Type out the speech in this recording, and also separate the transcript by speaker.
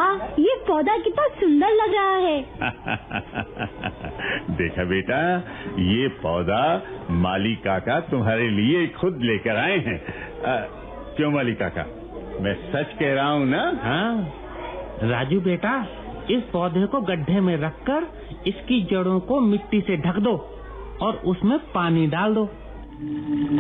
Speaker 1: वाह, ये पौधा कितना सुंदर लग रहा है।
Speaker 2: देखा बेटा, ये पौधा माली काका तुम्हारे लिए खुद लेकर आए हैं। क्यों माली काका, मैं सच कह रहा हूँ ना?
Speaker 3: हाँ राजू बेटा, इस पौधे को गड्ढे में रखकर इसकी जड़ों को मिट्टी से ढक दो और उसमें पानी डाल दो।